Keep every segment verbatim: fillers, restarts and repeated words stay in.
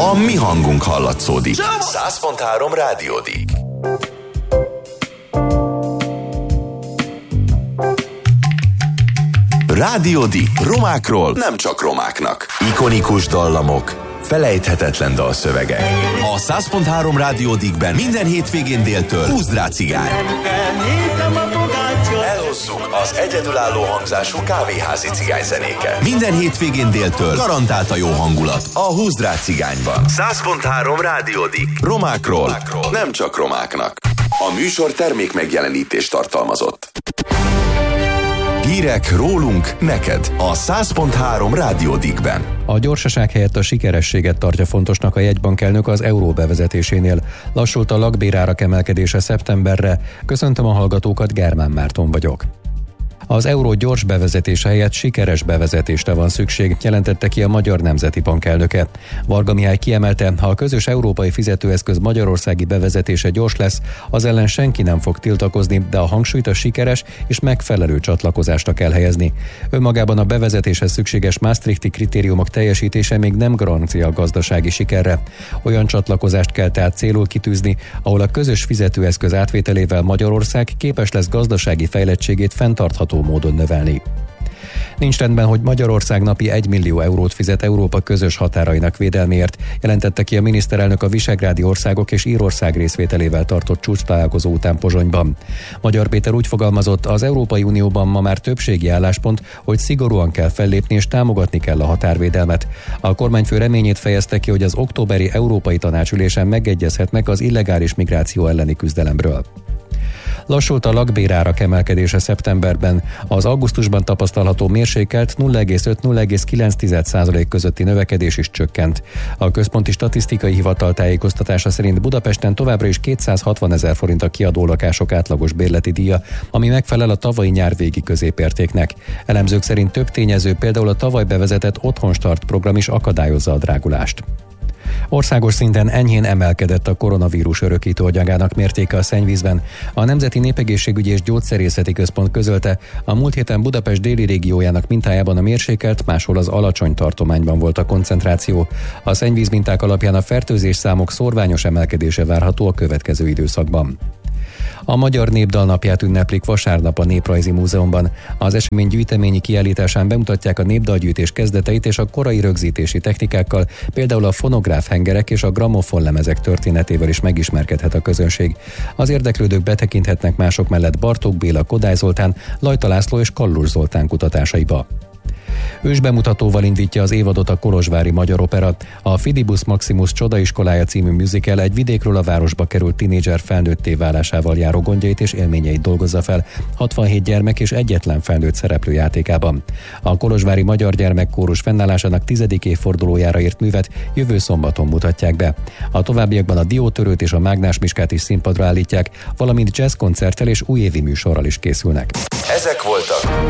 a mi hangunk hallatszódik. száz pont három Rádiódik. Rádiódik. Romákról nem csak romáknak. Ikonikus dallamok, felejthetetlen dalszövegek. A száz pont három Rádiódikben minden hétvégén déltől húzd rá cigány. Elhozzuk az egyedülálló hangzású kávéházi cigányzenéket. Minden hétvégén déltől garantált a jó hangulat a húzd rá cigányban. száz pont három Rádiódik. Romákról, romákról nem csak romáknak. A műsor termék megjelenítést tartalmazott. Hírek rólunk neked a száz pont három Rádiódikben. A gyorsaság helyett a sikerességet tartja fontosnak a jegybankelnök az euró bevezetésénél. Lassult a lakbérárak emelkedése szeptemberre. Köszöntöm a hallgatókat, Germán Márton vagyok. Az euró gyors bevezetése helyett sikeres bevezetésre van szükség, jelentette ki a Magyar Nemzeti Bank elnöke. Varga Mihály kiemelte, ha a közös európai fizetőeszköz magyarországi bevezetése gyors lesz, az ellen senki nem fog tiltakozni, de a hangsúlyt a sikeres és megfelelő csatlakozásra kell helyezni. Önmagában a bevezetéshez szükséges maastrichti kritériumok teljesítése még nem garancia a gazdasági sikerre. Olyan csatlakozást kell tehát célul kitűzni, ahol a közös fizetőeszköz átvételével Magyarország képes lesz gazdasági fejlettségét fenntartható módon növelni. Nincs rendben, hogy Magyarország napi egy millió eurót fizet Európa közös határainak védelméért, jelentette ki a miniszterelnök a visegrádi országok és Írország részvételével tartott csúcstalálkozó után Pozsonyban. Magyar Péter úgy fogalmazott, az Európai Unióban ma már többségi álláspont, hogy szigorúan kell fellépni és támogatni kell a határvédelmet. A kormányfő reményét fejezte ki, hogy az októberi Európai Tanácsülésen megegyezhetnek az illegális migráció elleni küzdelemről. Lassult a lakbérárak emelkedése szeptemberben. Az augusztusban tapasztalható mérsékelt nulla egész öt - nulla egész kilenc százalék közötti növekedés is csökkent. A Központi Statisztikai Hivatal tájékoztatása szerint Budapesten továbbra is kétszázhatvanezer forint a kiadó lakások átlagos bérleti díja, ami megfelel a tavalyi nyár végi középértéknek. Elemzők szerint több tényező, például a tavaly bevezetett Otthonstart program is akadályozza a drágulást. Országos szinten enyhén emelkedett a koronavírus örökítő anyagának mértéke a szennyvízben. A Nemzeti Népegészségügyi és Gyógyszerészeti Központ közölte, a múlt héten Budapest déli régiójának mintájában a mérsékelt, máshol az alacsony tartományban volt a koncentráció. A szennyvíz minták alapján a fertőzés számok szórványos emelkedése várható a következő időszakban. A Magyar Népdal napját ünneplik vasárnap a Néprajzi Múzeumban. Az esemény gyűjteményi kiállításán bemutatják a népdalgyűjtés kezdeteit és a korai rögzítési technikákkal, például a fonográf hengerek és a gramofonlemezek történetével is megismerkedhet a közönség. Az érdeklődők betekinthetnek mások mellett Bartók Béla, Kodály Zoltán, Lajta László és Kallus Zoltán kutatásaiba. Ősbemutatóval indítja az évadot a Kolozsvári Magyar Opera. A Fidibus Maximus Csodaiskolája című musical egy vidékről a városba került tinédzser felnőtté válásával járó gondjait és élményeit dolgozza fel hatvanhét gyermek és egyetlen felnőtt szereplő játékában. A Kolozsvári Magyar Gyermekkórus fennállásának tizedik évfordulójára ért művet jövő szombaton mutatják be. A továbbiakban a Diótörőt és a Mágnás Miskát is színpadra állítják, valamint jazzkoncerttel és újévi műsorral is készülnek. Ezek voltak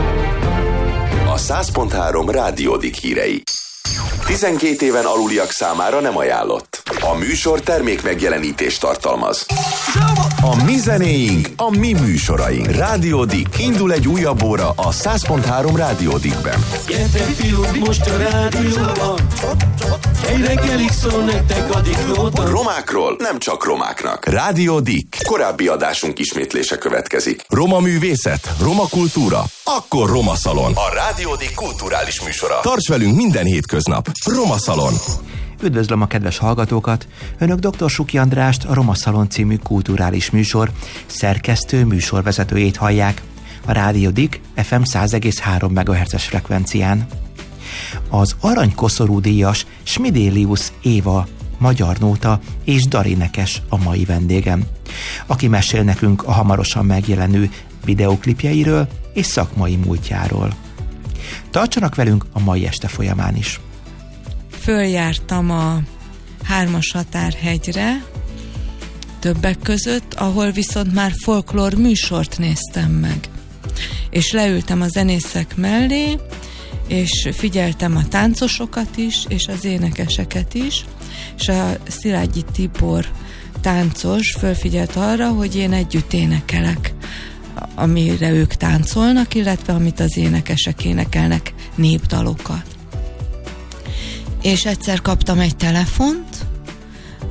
a száz pont három Rádiódik hírei. tizenkét éven aluliak számára nem ajánlott. A műsor termék megjelenítést tartalmaz. A mi zenéink, a mi műsoraink. Rádiódik. Indul egy újabb óra a száz pont három Rádiódikben. Gyertek fiúk, most a rádióban. Egy reggelig szól nektek a diklóban. Romákról nem csak romáknak. Rádiódik. Korábbi adásunk ismétlése következik. Roma művészet, roma kultúra, akkor Roma Szalon. A Rádiódik kulturális műsora. Tarts velünk minden hétköznap. Roma Szalon. Üdvözlöm a kedves hallgatókat! Önök dr. Suki Andrást, a Roma Szalon című kulturális műsor szerkesztő műsorvezetőjét hallják. A Rádiódik ef em száz egész három megahertzes frekvencián. Az aranykoszorú díjas Smidélius Éva, magyar nóta és darénekes a mai vendégem, aki mesél nekünk a hamarosan megjelenő videóklipjeiről és szakmai múltjáról. Tartsanak velünk a mai este folyamán is. Följártam a Hármas Határhegyre, többek között, ahol viszont már folklór műsort néztem meg. És leültem a zenészek mellé, és figyeltem a táncosokat is, és az énekeseket is, és a Szilágyi Tibor táncos fölfigyelt arra, hogy én együtt énekelek, amire ők táncolnak, illetve amit az énekesek énekelnek, népdalokat. És egyszer kaptam egy telefont,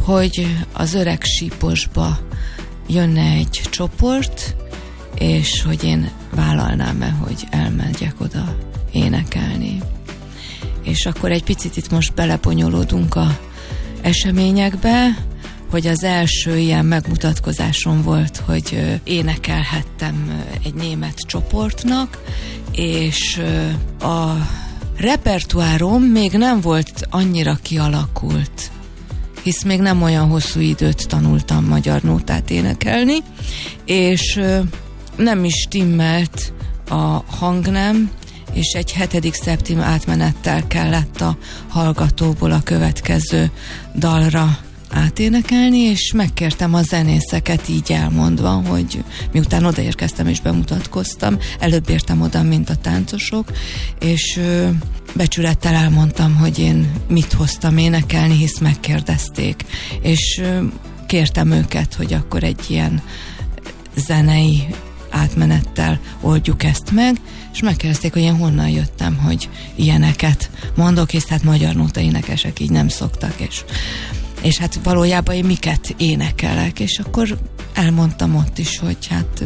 hogy az Öreg Síposba jönne egy csoport, és hogy én vállalnám-e, hogy elmegyek oda énekelni. És akkor egy picit itt most beleponyolódunk a eseményekbe, hogy az első ilyen megmutatkozásom volt, hogy énekelhettem egy német csoportnak, és a repertoárom még nem volt annyira kialakult, hisz még nem olyan hosszú időt tanultam magyar nótát énekelni, és nem is stimmelt a hangnem, és egy hetedik szeptim átmenettel kellett a hallgatóból a következő dalra áténekelni, és megkértem a zenészeket így elmondva, hogy miután odaérkeztem és bemutatkoztam, előbb értem oda, mint a táncosok, és ö, becsülettel elmondtam, hogy én mit hoztam énekelni, hisz megkérdezték, és ö, kértem őket, hogy akkor egy ilyen zenei átmenettel oldjuk ezt meg, és megkérdezték, hogy én honnan jöttem, hogy ilyeneket mondok, hisz hát magyar nóta énekesek így nem szoktak, és és hát valójában én miket énekelek, és akkor elmondtam ott is, hogy hát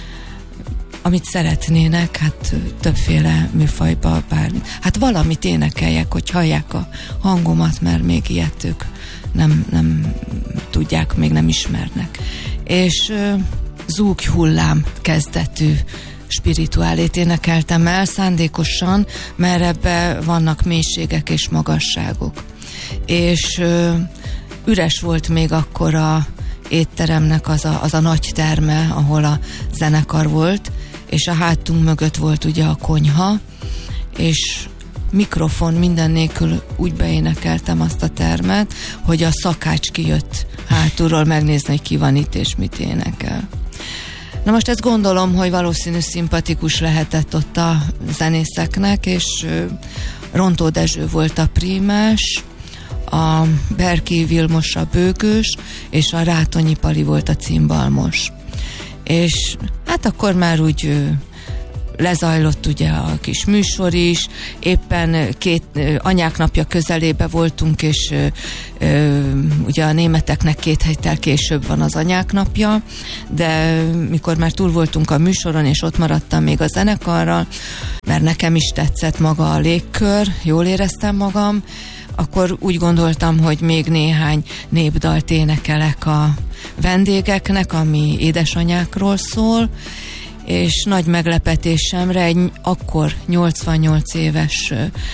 amit szeretnének, hát többféle műfajba bármi. Hát valamit énekeljek, hogy hallják a hangomat, mert még ilyet ők nem, nem tudják, még nem ismernek. És Zúg hullám kezdetű spirituálét énekeltem el szándékosan, mert ebbe vannak mélységek és magasságok. És üres volt még akkor a étteremnek az a, az a nagy terme, ahol a zenekar volt, és a hátunk mögött volt ugye a konyha, és mikrofon minden nélkül úgy beénekeltem azt a termet, hogy a szakács kijött hátulról megnézni, hogy ki van itt és mit énekel. Na most ezt gondolom, hogy valószínű szimpatikus lehetett ott a zenészeknek, és Rontó Dezső volt a prímás, a Berki Vilmos a bőgős, és a Rátonyi Pali volt a cimbalmos. És hát akkor már úgy lezajlott ugye a kis műsor is, éppen két anyák napja közelébe voltunk, és ö, ö, ugye a németeknek két héttel később van az anyák napja, de mikor már túl voltunk a műsoron, és ott maradtam még a zenekarral, mert nekem is tetszett maga a légkör, jól éreztem magam, akkor úgy gondoltam, hogy még néhány népdalt énekelek a vendégeknek, ami édesanyákról szól, és nagy meglepetésemre egy akkor nyolcvannyolc éves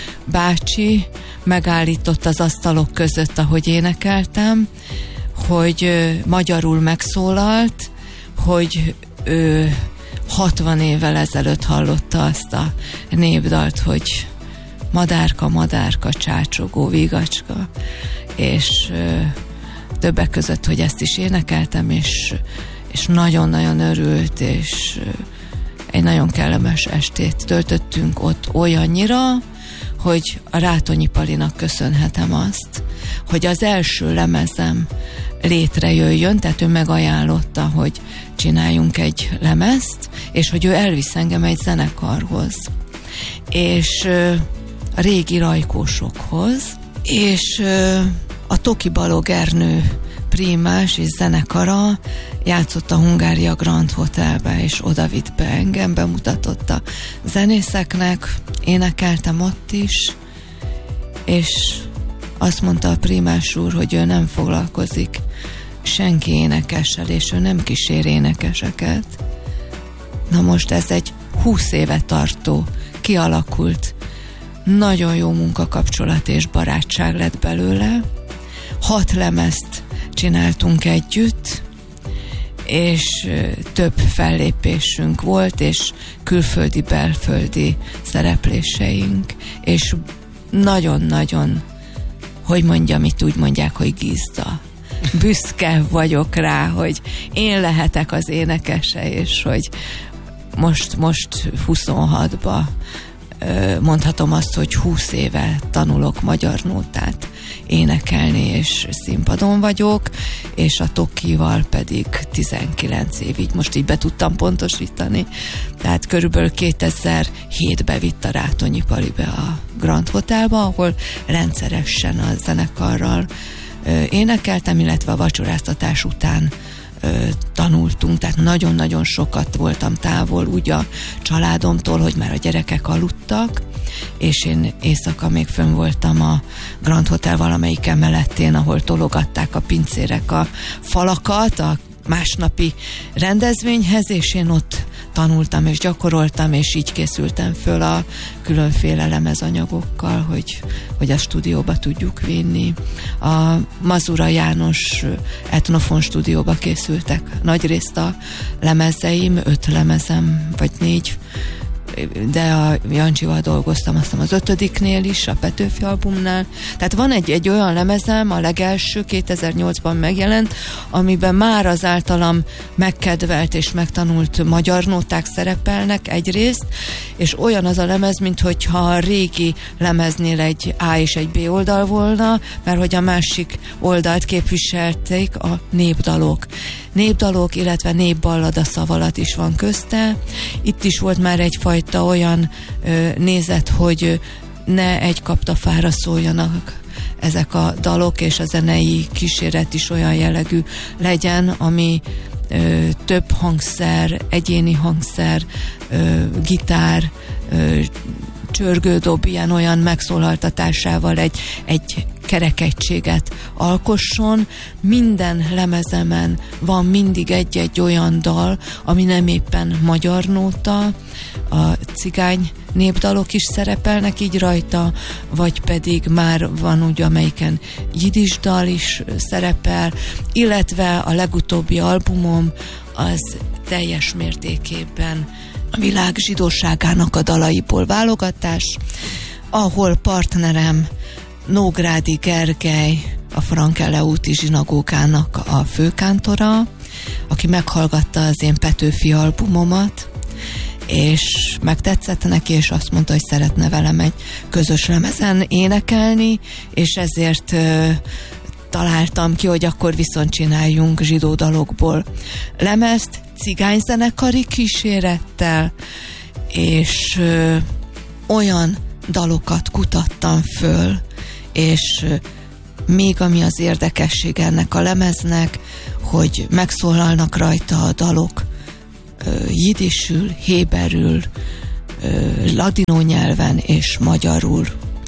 bácsi megállított az asztalok között, ahogy énekeltem, hogy magyarul megszólalt, hogy ő hatvan évvel ezelőtt hallotta azt a népdalt, hogy madárka, madárka, csácsogó vigacska, és ö, többek között, hogy ezt is énekeltem, és, és nagyon-nagyon örült, és ö, egy nagyon kellemes estét töltöttünk ott olyannyira, hogy a Rátonyi Palinak köszönhetem azt, hogy az első lemezem létrejöjjön, tehát ő megajánlotta, hogy csináljunk egy lemezt, és hogy ő elvisz engem egy zenekarhoz. És ö, a régi rajkósokhoz, és a Toki Balog Ernő prímás és zenekara játszott a Hungária Grand Hotelbe, és oda vitt be engem, bemutatott a zenészeknek, énekeltem ott is, és azt mondta a prímás úr, hogy ő nem foglalkozik senki énekessel, és ő nem kísér énekeseket. Na most ez egy húsz éve tartó, kialakult, nagyon jó munkakapcsolat és barátság lett belőle. Hat lemezt csináltunk együtt, és több fellépésünk volt, és külföldi, belföldi szerepléseink, és nagyon-nagyon, hogy mondjam, itt úgy mondják, hogy gizda. Büszke vagyok rá, hogy én lehetek az énekese, és hogy most, most huszonhatba mondhatom azt, hogy húsz éve tanulok magyar nótát énekelni, és színpadon vagyok, és a Tokival pedig tizenkilenc év, így most így be tudtam pontosítani. Tehát körülbelül kétezer-hétben vitt a Rátonyi Pali be a Grand Hotelba, ahol rendszeresen a zenekarral énekeltem, illetve a vacsoráztatás után tanultunk, tehát nagyon-nagyon sokat voltam távol úgy a családomtól, hogy már a gyerekek aludtak, és én éjszaka még fönn voltam a Grand Hotel valamelyik emeletén, ahol tologatták a pincérek a falakat a másnapi rendezvényhez, és én ott tanultam és gyakoroltam, és így készültem föl a különféle lemezanyagokkal, hogy, hogy a stúdióba tudjuk vinni. A Mazura János Etnofon stúdióba készültek nagyrészt a lemezeim, öt lemezem, vagy négy, de a Jancsival dolgoztam aztán az ötödiknél is, a Petőfi albumnál. Tehát van egy, egy olyan lemezem, a legelső kétezer-nyolcban megjelent, amiben már az általam megkedvelt és megtanult magyar nóták szerepelnek egyrészt, és olyan az a lemez, minthogyha a régi lemeznél egy A és egy B oldal volna, mert hogy a másik oldalt képviselték a népdalok. Népdalok, illetve népballada szavalat is van közte. Itt is volt már egyfajta olyan ö, nézet, hogy ne egy kaptafára szóljanak ezek a dalok, és a zenei kíséret is olyan jellegű legyen, ami ö, több hangszer, egyéni hangszer, ö, gitár, ö, csörgődob, ilyen olyan megszólaltatásával egy, egy kerekegységet alkosson. Minden lemezemen van mindig egy-egy olyan dal, ami nem éppen magyar nóta, a cigány népdalok is szerepelnek így rajta, vagy pedig már van úgy, amelyiken jiddis dal is szerepel, illetve a legutóbbi albumom az teljes mértékében a világ zsidóságának a dalaiból válogatás, ahol partnerem Nógrádi Gergely, a Frank-Eleúti zsinagógának a főkántora, aki meghallgatta az én Petőfi albumomat, és megtetszett neki, és azt mondta, hogy szeretne velem egy közös lemezen énekelni, és ezért ö, találtam ki, hogy akkor viszont csináljunk zsidó dalokból lemezt, cigányzenekari kísérettel, és ö, olyan dalokat kutattam föl, és ö, még ami az érdekesség ennek a lemeznek, hogy megszólalnak rajta a dalok ö, jiddisül, héberül, ö, ladinó nyelven és magyarul.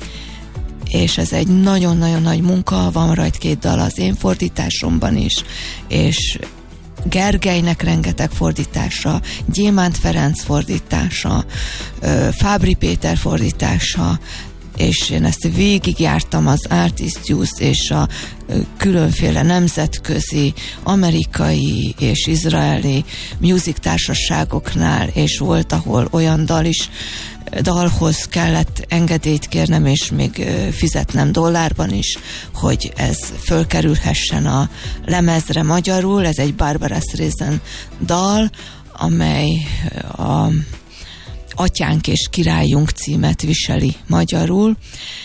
És ez egy nagyon-nagyon nagy munka, van rajta két dal az én fordításomban is, és Gergelynek rengeteg fordítása, Gyémánt Ferenc fordítása, Fábri Péter fordítása, és én ezt végigjártam az Artist Youth és a különféle nemzetközi, amerikai és izraeli music társaságoknál, és volt, ahol olyan dal is, dalhoz kellett engedélyt kérnem, és még fizetnem dollárban is, hogy ez fölkerülhessen a lemezre magyarul. Ez egy Barbara Streisand dal, amely a Atyánk és Királyunk címet viseli magyarul,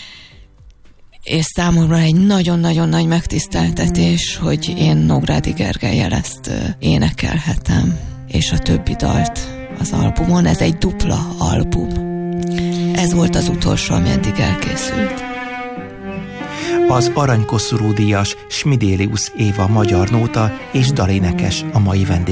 és számomra egy nagyon-nagyon nagy megtiszteltetés, hogy én Nógrádi Gergellyel ezt énekelhetem, és a többi dalt az albumon. Ez egy dupla album. Ez volt az utolsó, ami eddig elkészült. Az aranykoszorú díjas Smidélius Éva magyar nóta és dalénekes a mai vendég.